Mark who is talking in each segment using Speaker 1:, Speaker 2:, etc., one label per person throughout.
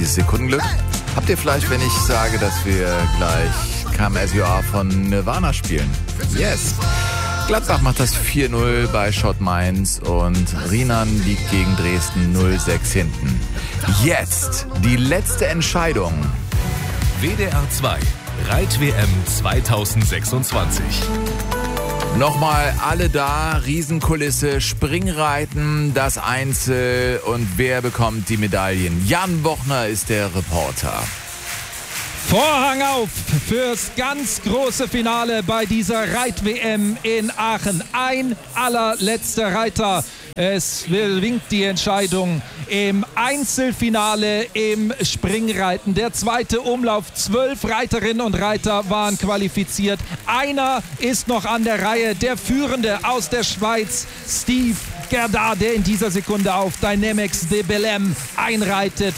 Speaker 1: dieses Sekundenglück? Habt ihr vielleicht, wenn ich sage, dass wir gleich Come As You Are von Nirvana spielen? Yes! Gladbach macht das 4-0 bei Schott Mainz und Riemann liegt gegen Dresden 0-6 hinten. Jetzt die letzte Entscheidung.
Speaker 2: WDR 2 Reit-WM 2026.
Speaker 1: Nochmal alle da, Riesenkulisse, Springreiten, das Einzel und wer bekommt die Medaillen? Jan Bochner ist der Reporter.
Speaker 3: Vorhang auf fürs ganz große Finale bei dieser Reit-WM in Aachen. Ein allerletzter Reiter. Es winkt die Entscheidung im Einzelfinale im Springreiten. Der zweite Umlauf. 12 Reiterinnen und Reiter waren qualifiziert. Einer ist noch an der Reihe. Der Führende aus der Schweiz, Steve Gerdard, der in dieser Sekunde auf Dynamics de Belém einreitet.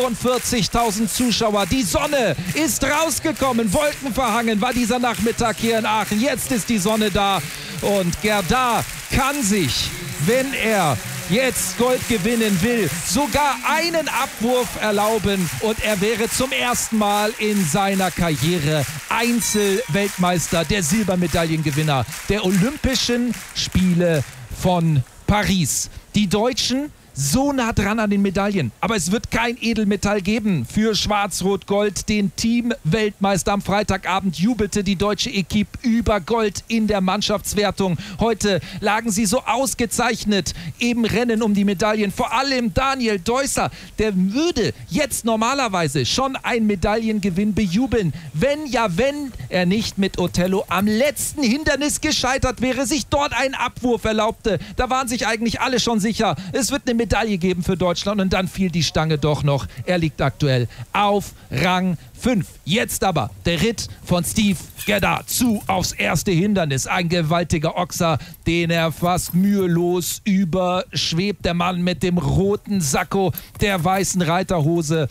Speaker 3: 45.000 Zuschauer. Die Sonne ist rausgekommen. Wolkenverhangen war dieser Nachmittag hier in Aachen. Jetzt ist die Sonne da und Gerdard kann sich, wenn er jetzt Gold gewinnen will, sogar einen Abwurf erlauben und er wäre zum ersten Mal in seiner Karriere Einzelweltmeister, der Silbermedaillengewinner der Olympischen Spiele von Paris. Die Deutschen so nah dran an den Medaillen. Aber es wird kein Edelmetall geben für Schwarz-Rot-Gold. Den Team-Weltmeister am Freitagabend jubelte die deutsche Equipe über Gold in der Mannschaftswertung. Heute lagen sie so ausgezeichnet im Rennen um die Medaillen. Vor allem Daniel Deusser, der würde jetzt normalerweise schon einen Medaillengewinn bejubeln. Wenn er nicht mit Othello am letzten Hindernis gescheitert wäre, sich dort einen Abwurf erlaubte. Da waren sich eigentlich alle schon sicher, es wird eine Medaille geben für Deutschland und dann fiel die Stange doch noch. Er liegt aktuell auf Rang 5. Jetzt aber der Ritt von Steve Gerdard aufs erste Hindernis. Ein gewaltiger Ochser, den er fast mühelos überschwebt. Der Mann mit dem roten Sakko, der weißen Reiterhose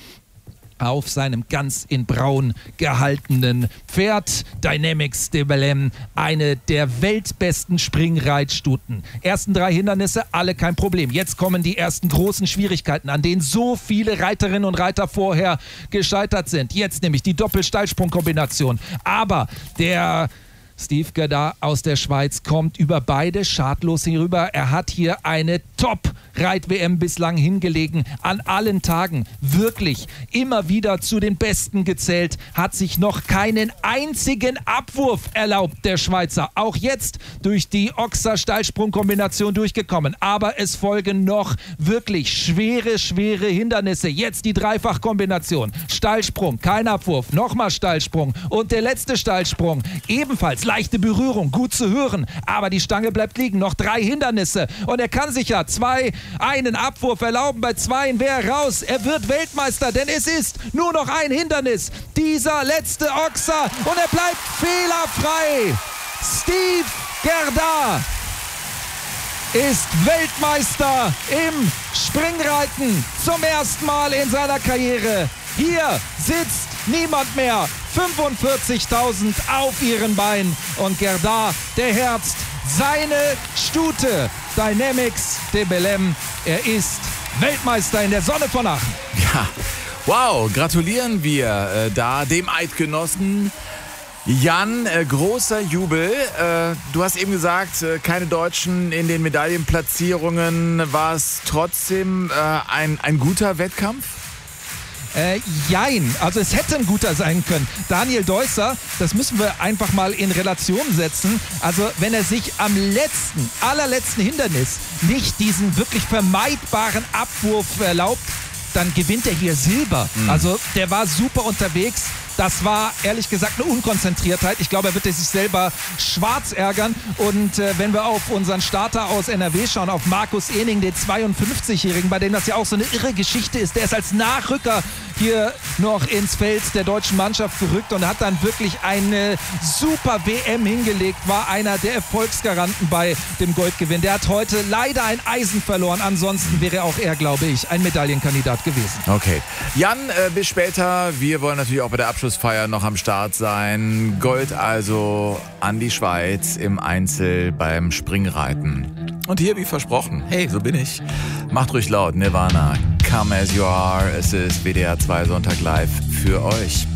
Speaker 3: auf seinem ganz in braun gehaltenen Pferd. Dynamics de Belém, eine der weltbesten Springreitstuten. Ersten 3 Hindernisse, alle kein Problem. Jetzt kommen die ersten großen Schwierigkeiten, an denen so viele Reiterinnen und Reiter vorher gescheitert sind. Jetzt nämlich die Doppelsteilsprungkombination. Aber der Steve Gerdard aus der Schweiz kommt über beide schadlos hierüber. Er hat hier eine Top-Reit-WM bislang hingelegen. An allen Tagen wirklich immer wieder zu den Besten gezählt. Hat sich noch keinen einzigen Abwurf erlaubt, der Schweizer. Auch jetzt durch die Ochser-Steilsprung-Kombination durchgekommen. Aber es folgen noch wirklich schwere Hindernisse. Jetzt die Dreifach-Kombination. Steilsprung, kein Abwurf. Nochmal Steilsprung. Und der letzte Steilsprung. Ebenfalls leichte Berührung, gut zu hören, aber die Stange bleibt liegen. Noch 3 Hindernisse und er kann sich ja einen Abwurf erlauben. Bei 2 wäre er raus. Er wird Weltmeister, denn es ist nur noch ein Hindernis. Dieser letzte Ochser und er bleibt fehlerfrei. Steve Gerdard ist Weltmeister im Springreiten zum ersten Mal in seiner Karriere. Hier sitzt niemand mehr. 45.000 auf ihren Beinen und Gerdard, der herzt seine Stute. Dynamics de Belém. Er ist Weltmeister in der Sonne von Aachen.
Speaker 1: Ja, wow, gratulieren wir da dem Eidgenossen. Jan, großer Jubel. Du hast eben gesagt, keine Deutschen in den Medaillenplatzierungen. War es trotzdem ein guter Wettkampf?
Speaker 3: Jein, also es hätte ein guter sein können. Daniel Deusser, das müssen wir einfach mal in Relation setzen. Also wenn er sich am allerletzten Hindernis nicht diesen wirklich vermeidbaren Abwurf erlaubt, dann gewinnt er hier Silber. Also der war super unterwegs. Das war ehrlich gesagt eine Unkonzentriertheit. Ich glaube, er wird sich selber schwarz ärgern. Und wenn wir auf unseren Starter aus NRW schauen, auf Markus Ehning, den 52-Jährigen, bei dem das ja auch so eine irre Geschichte ist, der ist als Nachrücker hier noch ins Feld der deutschen Mannschaft gerückt und hat dann wirklich eine super WM hingelegt, war einer der Erfolgsgaranten bei dem Goldgewinn. Der hat heute leider ein Eisen verloren. Ansonsten wäre auch er, glaube ich, ein Medaillenkandidat gewesen.
Speaker 1: Okay. Jan, bis später. Wir wollen natürlich auch bei der Abschlussfeier noch am Start sein. Gold also an die Schweiz im Einzel beim Springreiten. Und hier, wie versprochen, hey, so bin ich. Macht ruhig laut, Nirvana. Come As You Are. Es ist WDR 2 Sonntag live für euch.